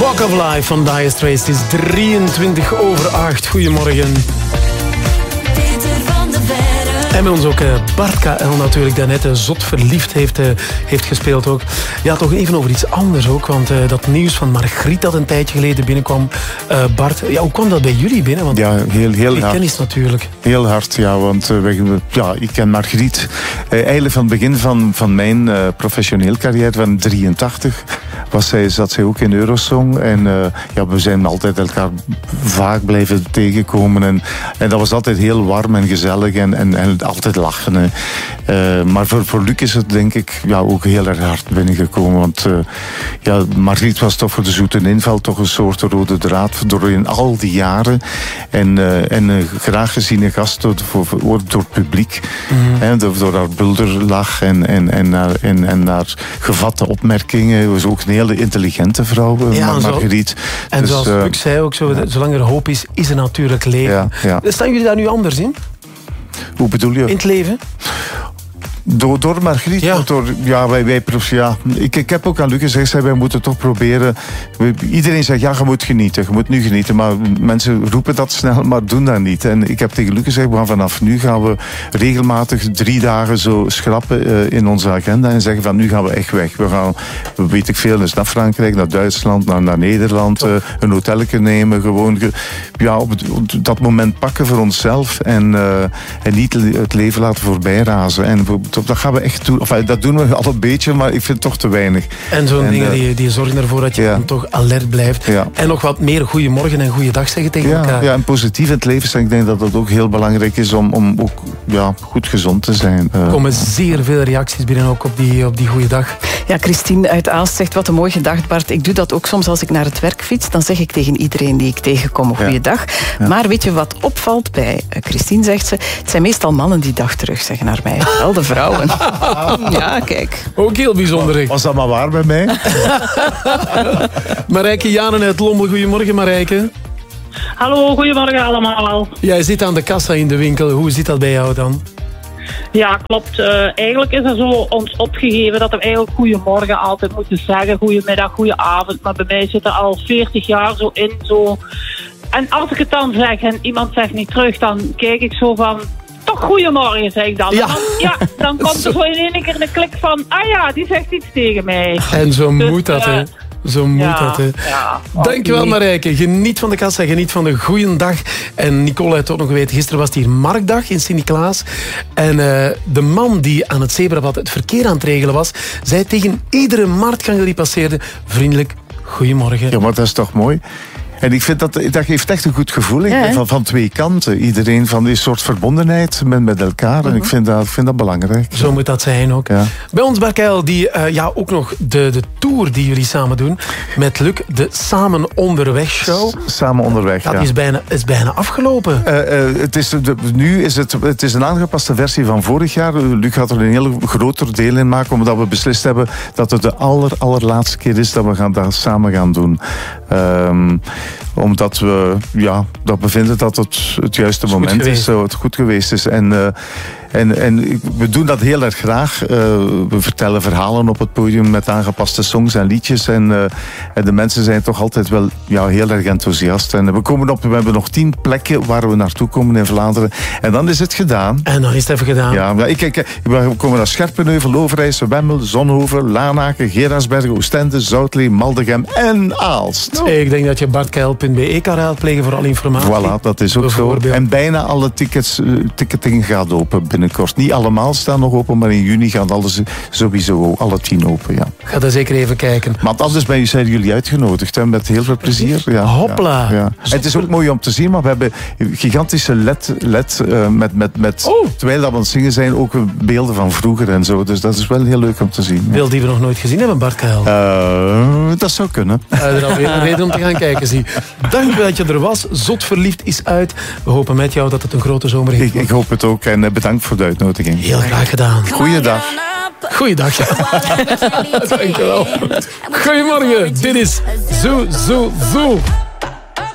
Walk of Life van Dire Straits. Het is 23:08. Goedemorgen. En met ons ook Bart KL natuurlijk, daarnet zot verliefd heeft gespeeld ook. Ja, toch even over iets anders ook, want dat nieuws van Margriet dat een tijdje geleden binnenkwam. Bart, ja, hoe kwam dat bij jullie binnen? Want ja, heel hard. Kennis natuurlijk. Heel hard, ja, want ik ken Margriet eigenlijk van het begin van mijn professionele carrière, van 83. Zat zij ook in Eurosong. En we zijn altijd elkaar vaak blijven tegenkomen. En dat was altijd heel warm en gezellig en altijd lachen. Maar voor Luc is het denk ik ook heel erg hard binnengekomen. Want Margriet was toch voor de Zoete Inval toch een soort rode draad door in al die jaren. En graag geziene gast door het publiek. Mm-hmm. Door haar bulderlach en haar gevatte opmerkingen. Was ook een hele intelligente vrouw, Margriet. En dus, zoals Luc zei ook, zolang er hoop is er natuurlijk leven. Ja. Staan jullie daar nu anders in? Hoe bedoel je? In het leven? Door Margriet? Ik heb ook aan Luc gezegd, wij moeten toch proberen. Iedereen zegt, je moet genieten. Je moet nu genieten. Maar mensen roepen dat snel, maar doen dat niet. En ik heb tegen Luc gezegd, vanaf nu gaan we regelmatig 3 dagen zo schrappen in onze agenda. En zeggen van, nu gaan we echt weg. We gaan, weet ik veel, dus naar Frankrijk, naar Duitsland, naar Nederland. Een hotelletje nemen. Gewoon op dat moment pakken voor onszelf. En niet het leven laten voorbij razen. En dat gaan we echt doen. Dat doen we al een beetje, maar ik vind het toch te weinig. En zo'n dingen die zorgen ervoor dat je dan toch alert blijft. Ja. En nog wat meer goeiemorgen en goeiedag zeggen tegen elkaar. Ja, en positief in het leven zijn. Ik denk dat dat ook heel belangrijk is om ook goed gezond te zijn. Er komen zeer veel reacties binnen ook op die goeiedag. Ja, Christine uit Aalst zegt, wat een mooi gedacht, Bart. Ik doe dat ook soms als ik naar het werk fiets. Dan zeg ik tegen iedereen die ik tegenkom, goeiedag. Ja. Maar weet je wat opvalt bij Christine, zegt ze, het zijn meestal mannen die dag terug zeggen naar mij. Wel de vrouwen. Ja, kijk. Ook heel bijzonder. Was dat maar waar bij mij? Marijke Janen uit Lommel. Goedemorgen, Marijke. Hallo, goedemorgen allemaal. Jij zit aan de kassa in de winkel. Hoe zit dat bij jou dan? Ja, klopt. Eigenlijk is er zo ons opgegeven dat we eigenlijk goedemorgen altijd moeten zeggen. Goedemiddag, goedenavond. Maar bij mij zit er al 40 jaar zo in. Zo. En als ik het dan zeg en iemand zegt niet terug, dan kijk ik zo van... Toch goedemorgen, zeg ik dan. Dan komt er zo in één keer een klik van... die zegt iets tegen mij. En zo moet dat, hè. Zo moet dat, hè. Ja, dankjewel, Marijke. Geniet van de kassa, geniet van de goeiedag. En Nicole heeft ook nog geweten, gisteren was het hier Marktdag in Sint-Niklaas. En de man die aan het zebrapad het verkeer aan het regelen was, zei tegen iedere marktganger die passeerde, vriendelijk, goedemorgen. Ja, maar dat is toch mooi? En ik vind dat geeft echt een goed gevoel van twee kanten. Iedereen van die soort verbondenheid met elkaar. En ik vind dat belangrijk. Zo moet dat zijn ook. Ja. Bij ons, Barkeil, die ook nog de tour die jullie samen doen. Met Luc, de Samen Onderweg show. Samen Onderweg, dat is bijna afgelopen. Nu is het is een aangepaste versie van vorig jaar. Luc gaat er een heel groter deel in maken. Omdat we beslist hebben dat het de allerlaatste keer is dat we dat samen gaan doen. Omdat we vinden dat het juiste moment is, zo het goed geweest is. En we doen dat heel erg graag. We vertellen verhalen op het podium met aangepaste songs en liedjes. En de mensen zijn toch altijd wel heel erg enthousiast. En we hebben nog 10 plekken waar we naartoe komen in Vlaanderen. En dan is het gedaan. En dan is het even gedaan. Ja, we komen naar Scherpenheuvel, Overijse, Wemmel, Zonhoven, Lanaken, Gerardsbergen, Oostende, Zoutlee, Maldegem en Aalst. Ik denk dat je bartkeil.be kan raadplegen voor alle informatie. Voilà, dat is ook zo. En bijna alle ticketing gaat open binnenkort. Niet allemaal staan nog open, maar in juni gaan alles sowieso alle 10 open. Ja. Ga daar zeker even kijken. Maar anders zijn jullie uitgenodigd, hè, met heel veel plezier. Ja, Hopla. Ja. Het is ook mooi om te zien, maar we hebben gigantische LED met terwijl dat we aan het zingen zijn, ook beelden van vroeger en zo. Dus dat is wel heel leuk om te zien. Beelden die we nog nooit gezien hebben, Bart Keil? Dat zou kunnen. Er alweer een reden om te gaan kijken, zie. Dank dat je er was. Zot verliefd is uit. We hopen met jou dat het een grote zomer heeft. Ik hoop het ook en bedankt voor de uitnodiging. Heel graag gedaan. Goeiedag. Goeiedag. Dankjewel. Goedemorgen. Dit is Zoo Zoo Zoo.